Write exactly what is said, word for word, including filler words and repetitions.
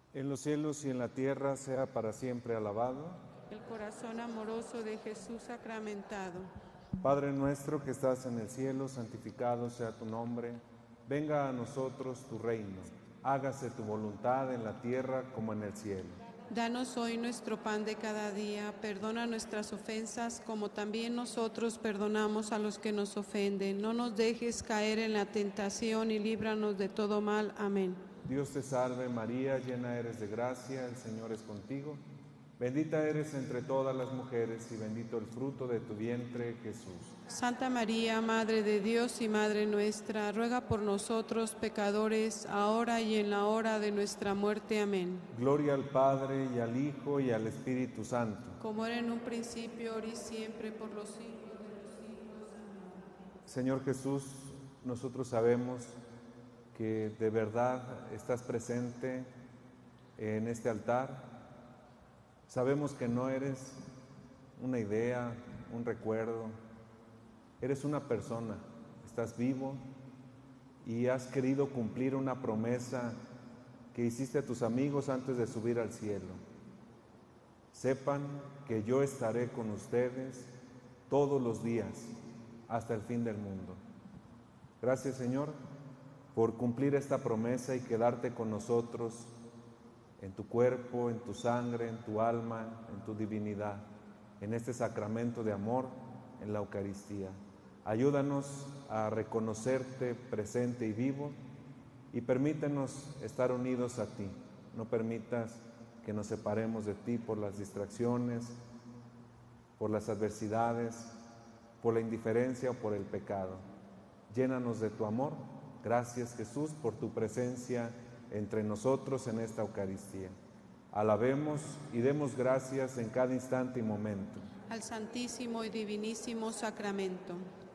en los cielos y en la tierra, sea para siempre alabado. El corazón amoroso de Jesús sacramentado. Padre nuestro que estás en el cielo, santificado sea tu nombre. Venga a nosotros tu reino. Hágase tu voluntad en la tierra como en el cielo. Danos hoy nuestro pan de cada día, perdona nuestras ofensas como también nosotros perdonamos a los que nos ofenden. No nos dejes caer en la tentación y líbranos de todo mal. Amén. Dios te salve María, llena eres de gracia, el Señor es contigo. Bendita eres entre todas las mujeres y bendito el fruto de tu vientre, Jesús. Santa María, Madre de Dios y Madre nuestra, ruega por nosotros pecadores, ahora y en la hora de nuestra muerte. Amén. Gloria al Padre, y al Hijo, y al Espíritu Santo. Como era en un principio, ahora y siempre, por los siglos de los siglos. Amén. Señor Jesús, nosotros sabemos que de verdad estás presente en este altar. Sabemos que no eres una idea, un recuerdo, eres una persona, estás vivo y has querido cumplir una promesa que hiciste a tus amigos antes de subir al cielo. Sepan que yo estaré con ustedes todos los días hasta el fin del mundo. Gracias, Señor, por cumplir esta promesa y quedarte con nosotros en tu cuerpo, en tu sangre, en tu alma, en tu divinidad, en este sacramento de amor, en la Eucaristía. Ayúdanos a reconocerte presente y vivo y permítenos estar unidos a ti. No permitas que nos separemos de ti por las distracciones, por las adversidades, por la indiferencia o por el pecado. Llénanos de tu amor. Gracias, Jesús, por tu presencia entre nosotros en esta Eucaristía. Alabemos y demos gracias en cada instante y momento Al Santísimo y Divinísimo Sacramento.